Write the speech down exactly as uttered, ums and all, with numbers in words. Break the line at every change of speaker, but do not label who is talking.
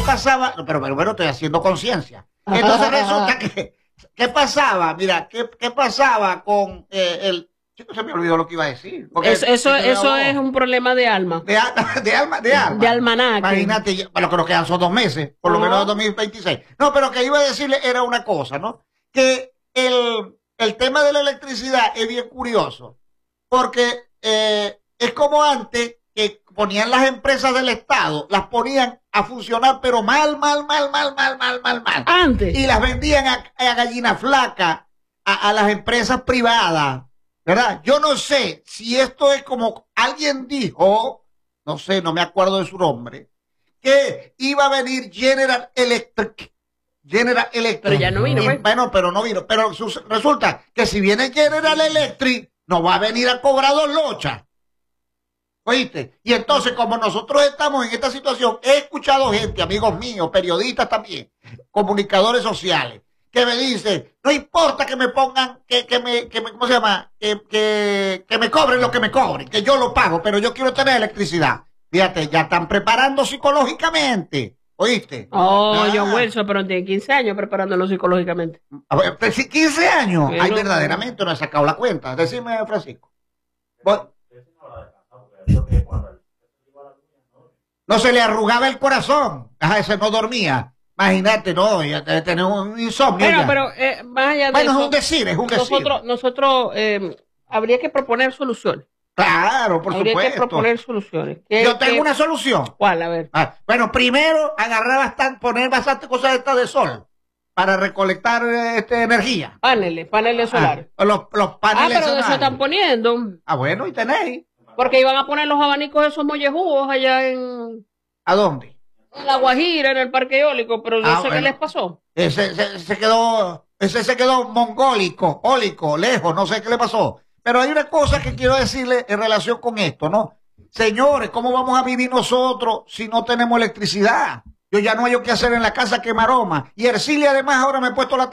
pasaba? Pero, pero bueno, estoy haciendo conciencia. Entonces resulta que, ¿qué pasaba? Mira, ¿qué, qué pasaba con eh, el... Chico, se me olvidó lo que iba a decir.
Eso, eso, eso es un problema de alma.
De, de alma, de alma.
De almanaque.
Imagínate, bueno, que nos quedan son dos meses, por lo menos de dos mil veintiséis. No, pero que iba a decirle era una cosa, ¿no? Que el, el tema de la electricidad es bien curioso, porque eh, es como antes que ponían las empresas del Estado, las ponían a funcionar, pero mal, mal, mal, mal, mal, mal, mal, mal.
Antes.
Y las vendían a, a gallina flaca a, a las empresas privadas. ¿Verdad? Yo no sé si esto es como alguien dijo, no sé, no me acuerdo de su nombre, que iba a venir General Electric. General Electric.
Pero ya no vino,
y,
pues.
Bueno, pero no vino. Pero su, resulta que si viene General Electric, nos va a venir a cobrar dos lochas. ¿Oíste? Y entonces, como nosotros estamos en esta situación, he escuchado gente, amigos míos, periodistas también, comunicadores sociales, que me dice, no importa que me pongan, que, que, me, que me, ¿cómo se llama? Que, que, que me cobren lo que me cobren, que yo lo pago, pero yo quiero tener electricidad. Fíjate, ya están preparando psicológicamente, ¿oíste?
Oh,
ah.
John Wilson, pero tiene quince años preparándolo psicológicamente.
A ver, quince años,
Pero,
ay, verdaderamente no he sacado la cuenta. Decime, Francisco. ¿Vos? No se le arrugaba el corazón, ajá, ese no dormía. Imagínate, no, ya debe tener un insomnio.
Pero,
ya.
pero, eh, más allá de
bueno,
eso,
es un decir, es un decir.
Nosotros, nosotros eh, habría que proponer soluciones.
Claro, por
habría
supuesto.
que proponer soluciones. ¿Qué,
Yo tengo
qué?
una solución.
¿Cuál? A ver.
Ah, bueno, primero, agarrar bastante, poner bastante cosas de estas de sol para recolectar este, energía.
Paneles, paneles solares.
Ah, los, los paneles
Ah, pero
solares.
eso están poniendo.
Ah, bueno, y tenéis.
Porque iban a poner los abanicos esos mollejudos allá en...
¿A dónde?
En La Guajira, en el parque eólico, pero no
Ah,
sé
bueno.
qué les pasó.
Ese, ese se quedó, ese se quedó mongólico, ólico, lejos, no sé qué le pasó. Pero hay una cosa que quiero decirle en relación con esto, ¿no? Señores, ¿cómo vamos a vivir nosotros si no tenemos electricidad? Yo ya no hay qué hacer en la casa que maroma. Y Ercilia además ahora me he puesto la